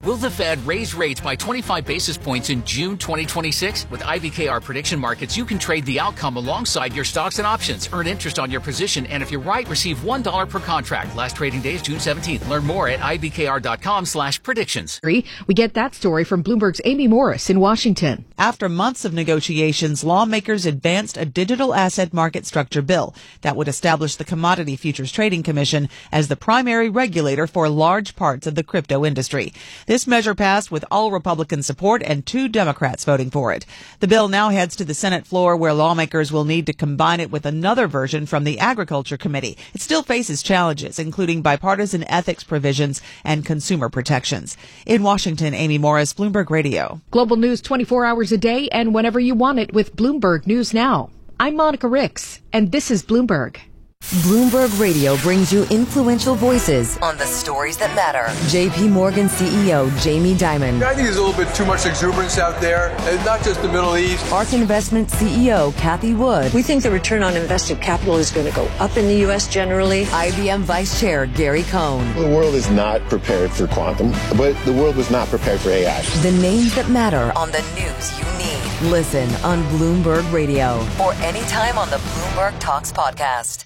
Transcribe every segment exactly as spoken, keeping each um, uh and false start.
Will the Fed raise rates by twenty-five basis points in June twenty twenty-six? With I B K R Prediction Markets, you can trade the outcome alongside your stocks and options. Earn interest on your position, and if you're right, receive one dollar per contract. Last trading day is June seventeenth. Learn more at ibkr.com slash predictions. We get that story from Bloomberg's Amy Morris in Washington. After months of negotiations, lawmakers advanced a digital asset market structure bill that would establish the Commodity Futures Trading Commission as the primary regulator for large parts of the crypto industry. This measure passed with all Republican support and two Democrats voting for it. The bill now heads to the Senate floor, where lawmakers will need to combine it with another version from the Agriculture Committee. It still faces challenges, including bipartisan ethics provisions and consumer protections. In Washington, Amy Morris, Bloomberg Radio. Global news twenty-four hours a day and whenever you want it with Bloomberg News Now. I'm Monica Ricks, and this is Bloomberg. Bloomberg Radio brings you influential voices on the stories that matter. J P Morgan C E O Jamie Dimon. I think there's a little bit too much exuberance out there, and not just the Middle East. ARK Investment C E O Cathie Wood. We think the return on invested capital is going to go up in the U S generally. I B M Vice Chair Gary Cohn. The world is not prepared for quantum, but the world was not prepared for A I. The names that matter on the news you need. Listen on Bloomberg Radio or anytime on the Bloomberg Talks podcast.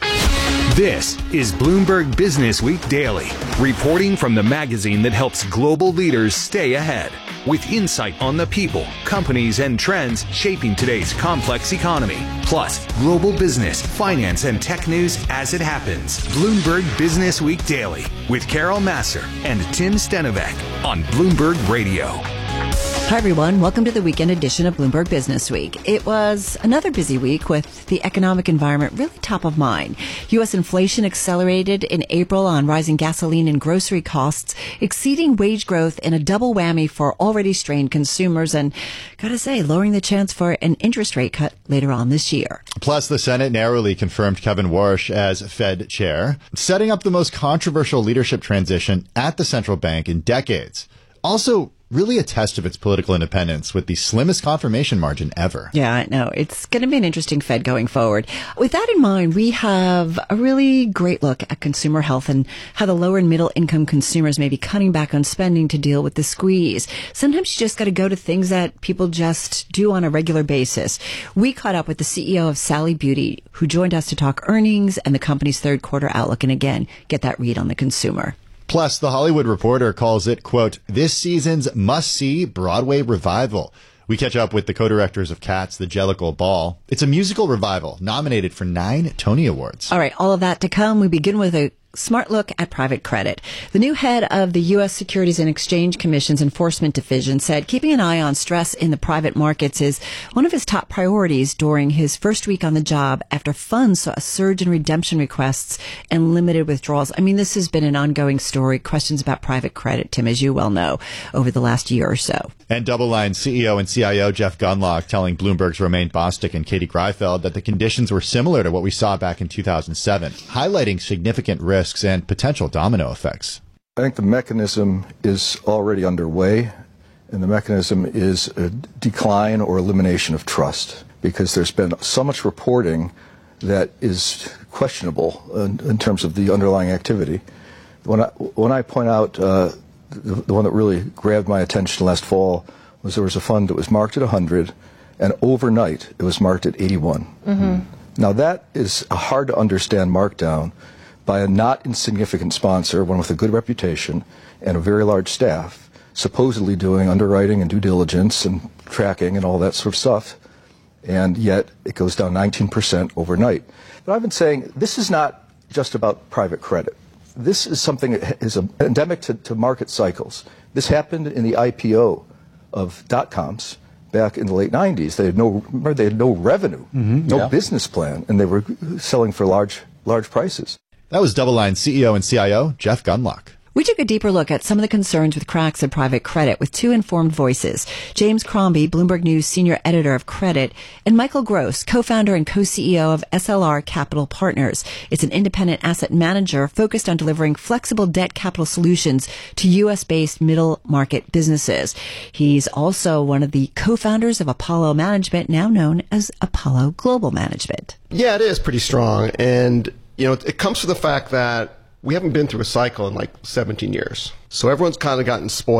This is Bloomberg Business Week Daily, reporting from the magazine that helps global leaders stay ahead, with insight on the people, companies, and trends shaping today's complex economy, plus global business, finance, and tech news as it happens. Bloomberg Business Week Daily with Carol Massar and Tim Stenovec on Bloomberg Radio. Hi, everyone. Welcome to the weekend edition of Bloomberg Business Week. It was another busy week with the economic environment really top of mind. U S inflation accelerated in April on rising gasoline and grocery costs, exceeding wage growth in a double whammy for already strained consumers and, gotta say, lowering the chance for an interest rate cut later on this year. Plus, the Senate narrowly confirmed Kevin Warsh as Fed chair, setting up the most controversial leadership transition at the central bank in decades. Also, really a test of its political independence with the slimmest confirmation margin ever. Yeah, I know. It's going to be an interesting Fed going forward. With that in mind, we have a really great look at consumer health and how the lower and middle income consumers may be cutting back on spending to deal with the squeeze. Sometimes you just got to go to things that people just do on a regular basis. We caught up with the C E O of Sally Beauty, who joined us to talk earnings and the company's third quarter outlook, and again, get that read on the consumer. Plus, The Hollywood Reporter calls it, quote, this season's must-see Broadway revival. We catch up with the co-directors of Cats, The Jellicle Ball. It's a musical revival nominated for nine Tony Awards. All right, all of that to come. We begin with a smart look at private credit. The new head of the U S Securities and Exchange Commission's Enforcement Division said keeping an eye on stress in the private markets is one of his top priorities during his first week on the job after funds saw a surge in redemption requests and limited withdrawals. I mean, this has been an ongoing story. Questions about private credit, Tim, as you well know, over the last year or so. And DoubleLine C E O and C I O Jeff Gundlach telling Bloomberg's Romaine Bostick and Katie Greifeld that the conditions were similar to what we saw back in two thousand seven, highlighting significant risks and potential domino effects. I think the mechanism is already underway, and the mechanism is a decline or elimination of trust, because there's been so much reporting that is questionable in, in terms of the underlying activity. When I, when I point out uh, the, the one that really grabbed my attention last fall was there was a fund that was marked at one hundred, and overnight it was marked at eighty-one. Mm-hmm. Now that is a hard to understand markdown by a not insignificant sponsor, one with a good reputation and a very large staff, supposedly doing underwriting and due diligence and tracking and all that sort of stuff, and yet it goes down nineteen percent overnight. But I've been saying this is not just about private credit. This is something that is endemic to, to market cycles. This happened in the I P O of dot-coms back in the late nineties. They had no, remember, they had no revenue, mm-hmm, no yeah. business plan, and they were selling for large, large prices. That was DoubleLine C E O and C I O Jeff Gundlach. We took a deeper look at some of the concerns with cracks in private credit with two informed voices, James Crombie, Bloomberg News Senior Editor of Credit, and Michael Gross, co-founder and co-C E O of S L R Capital Partners. It's an independent asset manager focused on delivering flexible debt capital solutions to U S-based middle market businesses. He's also one of the co-founders of Apollo Management, now known as Apollo Global Management. Yeah, it is pretty strong. And, you know, it, it comes from the fact that we haven't been through a cycle in like seventeen years. So everyone's kind of gotten spoiled.